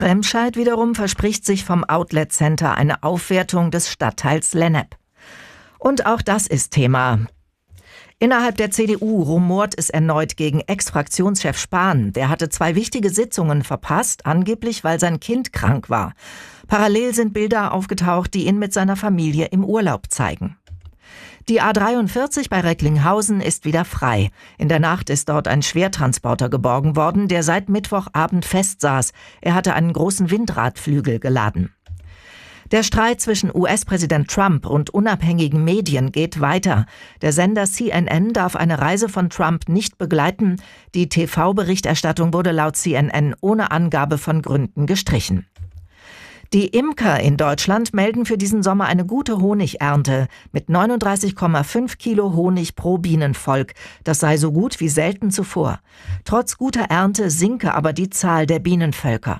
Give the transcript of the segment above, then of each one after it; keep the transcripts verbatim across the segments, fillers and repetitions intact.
Remscheid wiederum verspricht sich vom Outlet Center eine Aufwertung des Stadtteils Lennep. Und auch das ist Thema. Innerhalb der C D U rumort es erneut gegen Ex-Fraktionschef Spahn. Der hatte zwei wichtige Sitzungen verpasst, angeblich weil sein Kind krank war. Parallel sind Bilder aufgetaucht, die ihn mit seiner Familie im Urlaub zeigen. Die A dreiundvierzig bei Recklinghausen ist wieder frei. In der Nacht ist dort ein Schwertransporter geborgen worden, der seit Mittwochabend festsaß. Er hatte einen großen Windradflügel geladen. Der Streit zwischen U S-Präsident Trump und unabhängigen Medien geht weiter. Der Sender C N N darf eine Reise von Trump nicht begleiten. Die T V-Berichterstattung wurde laut C N N ohne Angabe von Gründen gestrichen. Die Imker in Deutschland melden für diesen Sommer eine gute Honigernte mit neununddreißig Komma fünf Kilo Honig pro Bienenvolk. Das sei so gut wie selten zuvor. Trotz guter Ernte sinke aber die Zahl der Bienenvölker.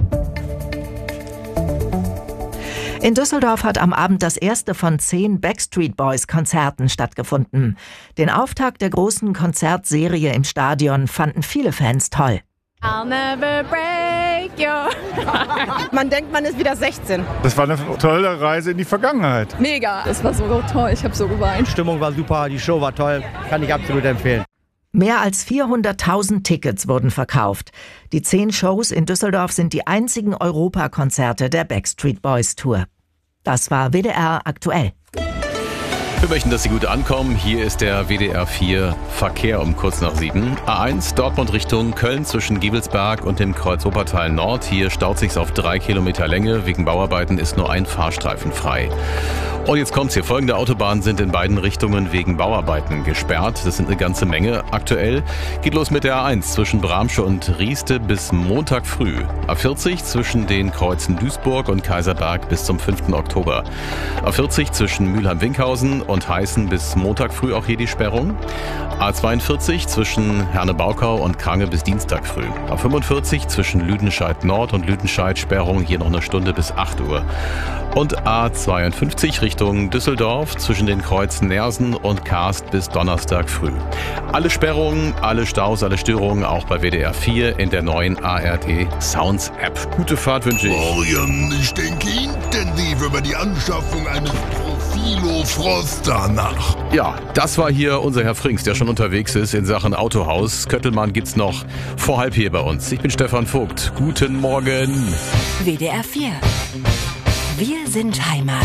In Düsseldorf hat am Abend das erste von zehn Backstreet Boys Konzerten stattgefunden. Den Auftakt der großen Konzertserie im Stadion fanden viele Fans toll. I'll never break your... Man denkt, man ist wieder sechzehn. Das war eine tolle Reise in die Vergangenheit. Mega, das war so toll, ich habe so geweint. Die Stimmung war super, die Show war toll, kann ich absolut empfehlen. Mehr als vierhunderttausend Tickets wurden verkauft. Die zehn Shows in Düsseldorf sind die einzigen Europakonzerte der Backstreet Boys Tour. Das war W D R aktuell. Wir möchten, dass Sie gut ankommen. Hier ist der W D R vier Verkehr um kurz nach sieben. A eins Dortmund Richtung Köln zwischen Giebelsberg und dem Kreuz Wuppertal Nord. Hier staut sich's auf drei Kilometer Länge. Wegen Bauarbeiten ist nur ein Fahrstreifen frei. Und jetzt kommt's hier. Folgende Autobahnen sind in beiden Richtungen wegen Bauarbeiten gesperrt. Das sind eine ganze Menge. Aktuell geht los mit der A eins zwischen Bramsche und Rieste bis Montag früh. A vierzig zwischen den Kreuzen Duisburg und Kaiserberg bis zum fünften Oktober. A vierzig zwischen Mülheim-Winkhausen und Heißen bis Montag früh auch hier die Sperrung. A zweiundvierzig zwischen Herne-Baukau und Krange bis Dienstag früh. A fünfundvierzig zwischen Lüdenscheid Nord und Lüdenscheid Sperrung hier noch eine Stunde bis acht Uhr. Und A zweiundfünfzig Richtung Düsseldorf zwischen den Kreuzen Nersen und Karst bis Donnerstag früh. Alle Sperrungen, alle Staus, alle Störungen auch bei W D R vier in der neuen A R D Sounds App. Gute Fahrt wünsche ich. Florian, ich denke intensiv über die Anschaffung eines Profilo Froster nach. Ja, das war hier unser Herr Frings, der schon unterwegs ist in Sachen Autohaus. Köttelmann gibt's noch vor halb hier bei uns. Ich bin Stefan Vogt. Guten Morgen. W D R vier. Wir sind Heimat.